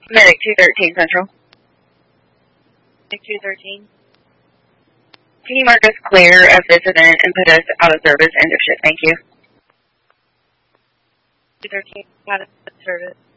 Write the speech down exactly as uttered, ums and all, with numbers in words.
Medic two thirteen Central. Medic two thirteen. Can you mark us clear of this event and put us out of service? End of shift. Thank you. two thirteen, out of service.